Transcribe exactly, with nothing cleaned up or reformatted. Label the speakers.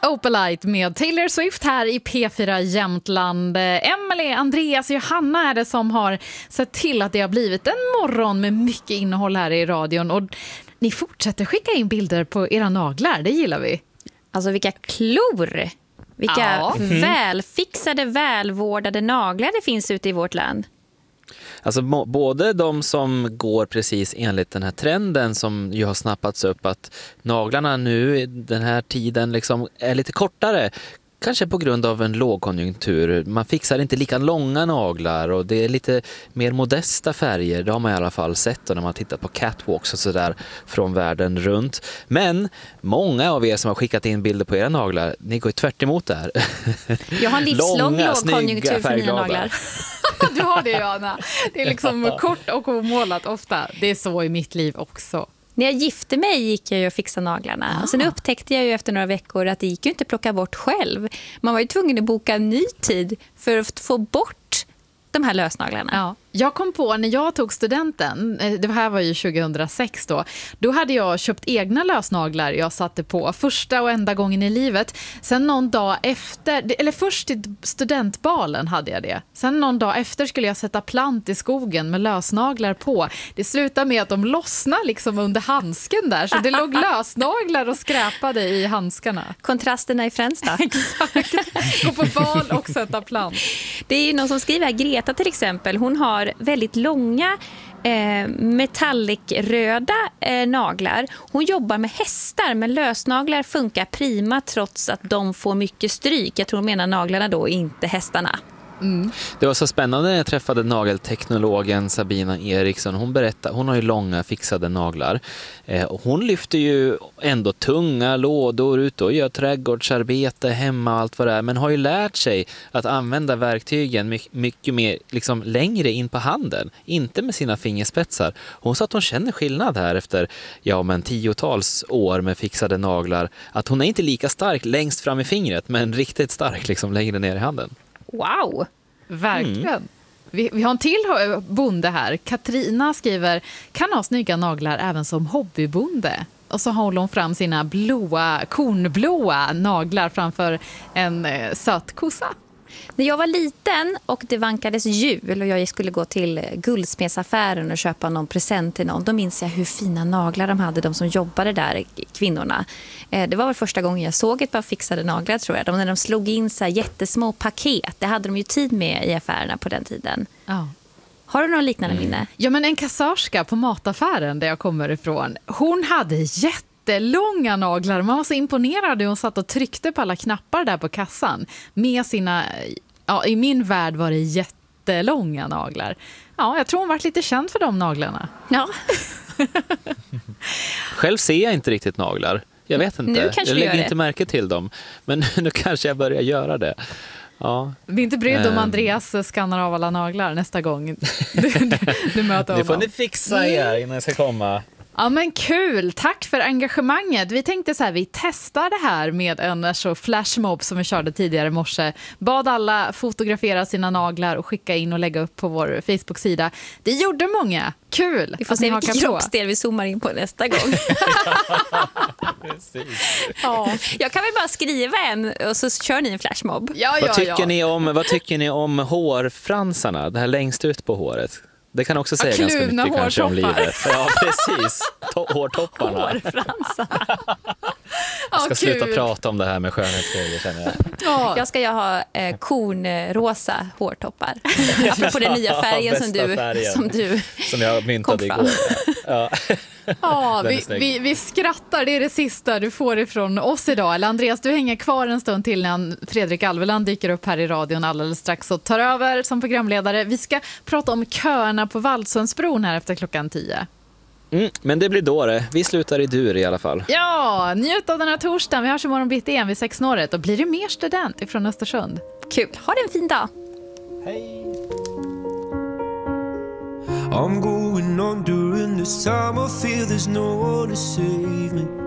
Speaker 1: Opalite med Taylor Swift här i P fyra Jämtland. Emelie, Andreas och Johanna är det som har sett till att det har blivit en morgon med mycket innehåll här i radion. Och ni fortsätter skicka in bilder på era naglar, det gillar vi.
Speaker 2: Alltså vilka klor, vilka
Speaker 1: Ja.
Speaker 2: välfixade, välvårdade naglar det finns ute i vårt land.
Speaker 3: Alltså må, både de som går precis enligt den här trenden som ju har snappats upp, att naglarna nu i den här tiden liksom är lite kortare, kanske på grund av en lågkonjunktur. Man fixar inte lika långa naglar och det är lite mer modesta färger. Det har man i alla fall sett då när man tittar på catwalks och sådär från världen runt. Men många av er som har skickat in bilder på era naglar, ni går ju tvärt emot det här.
Speaker 2: Jag har en livslång
Speaker 3: Långa,
Speaker 2: lågkonjunktur
Speaker 3: snygga,
Speaker 2: för mina
Speaker 3: färgglada.
Speaker 2: naglar.
Speaker 1: Du har det, Johanna. Det är liksom kort och omålat ofta. Det är så i mitt liv också.
Speaker 2: När jag gifte mig gick jag ju och fixade naglarna.
Speaker 1: Ah.
Speaker 2: Och sen upptäckte jag ju efter några veckor att det gick ju inte att plocka bort själv. Man var ju tvungen att boka en ny tid för att få bort de här lösnaglarna.
Speaker 1: Ja. Jag kom på när jag tog studenten, det här var ju tjugohundrasex då, då hade jag köpt egna lösnaglar jag satte på första och enda gången i livet. Sen någon dag efter, eller först i studentbalen hade jag det. Sen någon dag efter skulle jag sätta plant i skogen med lösnaglar på. Det slutade med att de lossnade liksom under handsken där, så det låg lösnaglar och skräpade i handskarna.
Speaker 2: Kontrasterna i Fränsta.
Speaker 1: Exakt. Gå på bal och sätta plant.
Speaker 2: Det är ju någon som skriver här, Greta till exempel, hon har väldigt långa eh, metallicröda eh, naglar. Hon jobbar med hästar, men lösnaglar funkar prima trots att de får mycket stryk. Jag tror hon menar naglarna då, inte hästarna.
Speaker 1: Mm.
Speaker 3: Det var så spännande när jag träffade nagelteknologen Sabina Eriksson. Hon berättade, hon har ju långa fixade naglar. Eh, och hon lyfter ju ändå tunga lådor ut och gör trädgårdsarbete hemma och allt vad det är. Men har ju lärt sig att använda verktygen mycket, mycket mer liksom längre in på handen. Inte med sina fingerspetsar. Hon sa att hon känner skillnad här efter ja, men tiotals år med fixade naglar. Att hon är inte lika stark längst fram i fingret, men riktigt stark liksom längre ner i handen.
Speaker 2: Wow!
Speaker 1: Verkligen. Mm. Vi, vi har en till bonde här. Katrina skriver, kan ha snygga naglar även som hobbybonde. Och så håller hon fram sina blåa, kornblåa naglar framför en eh, söt kossa.
Speaker 2: När jag var liten och det vankades jul och jag skulle gå till guldsmedsaffären och köpa någon present till någon, då minns jag hur fina naglar de hade, de som jobbade där, kvinnorna. Det var väl första gången jag såg ett par fixade naglar, tror jag. De, när de slog in så här jättesmå paket, det hade de ju tid med i affärerna på den tiden.
Speaker 1: Ja.
Speaker 2: Har du någon liknande mm. minne?
Speaker 1: Ja, men en kassörska på mataffären där jag kommer ifrån, hon hade jätte långa naglar. Man var så imponerad. Hon satt och tryckte på alla knappar där på kassan med sina, ja, i min värld var det jättelånga naglar. Ja, jag tror hon var lite känd för de naglarna.
Speaker 2: Ja.
Speaker 3: Själv ser jag inte riktigt naglar. Jag vet inte.
Speaker 2: Nu kanske
Speaker 3: jag lägger
Speaker 2: du gör
Speaker 3: inte
Speaker 2: det.
Speaker 3: märke till dem. Men nu kanske jag börjar göra det. Ja.
Speaker 1: Vi är inte brydd om
Speaker 3: Um.
Speaker 1: Andreas skannar av alla naglar nästa gång du, du, du möter honom.
Speaker 3: Det får ni fixa er innan jag ska komma.
Speaker 1: Ja, men kul. Tack för engagemanget. Vi tänkte så här, vi testar det här med en så flashmob som vi körde tidigare i morse. Bad alla fotografera sina naglar och skicka in och lägga upp på vår Facebook-sida. Det gjorde många. Kul.
Speaker 2: Vi får se vilken kroppsdel vi zoomar in på nästa gång.
Speaker 1: Ja.
Speaker 2: Jag kan väl bara skriva en och så kör ni en flashmob.
Speaker 1: Ja, ja,
Speaker 3: vad, tycker
Speaker 1: ja.
Speaker 3: ni om, vad tycker ni om hårfransarna? Det här längst ut på håret. Det kan också säga ganska
Speaker 1: kluvna
Speaker 3: mycket kanske om
Speaker 1: hårtoppar.
Speaker 3: livet. Ja, precis. To- hårtopparna.
Speaker 2: Hårfransarna.
Speaker 3: Jag ska
Speaker 1: Ja,
Speaker 3: sluta
Speaker 1: kul.
Speaker 3: prata om det här med skönhetsgrejer, känner jag.
Speaker 1: Ja.
Speaker 2: Jag ska ju ha eh, kornrosa hårtoppar. Apropå den nya färgen,
Speaker 3: Ja,
Speaker 2: som,
Speaker 3: bästa
Speaker 2: du,
Speaker 3: färgen.
Speaker 2: som du
Speaker 3: Som jag myntade
Speaker 2: kom fram.
Speaker 3: igår. Ja.
Speaker 1: Ja,
Speaker 3: Den är
Speaker 1: vi,
Speaker 3: snygg.
Speaker 1: vi, vi skrattar, det är det sista du får ifrån oss idag. Eller Andreas, du hänger kvar en stund till när Fredrik Alveland dyker upp här i radion alldeles strax och tar över som programledare. Vi ska prata om köerna på Vallsundsbron här efter klockan tio.
Speaker 3: Mm, men det blir då det. Vi slutar i dur i alla fall.
Speaker 1: Ja, njut av den här torsdagen. Vi hörs imorgon bitti igen vid sexsnåret. Och blir det mer student ifrån Östersund?
Speaker 2: Kul. Ha det en fin dag.
Speaker 3: Hej!
Speaker 4: I'm going on during this time. I feel there's no one to save me.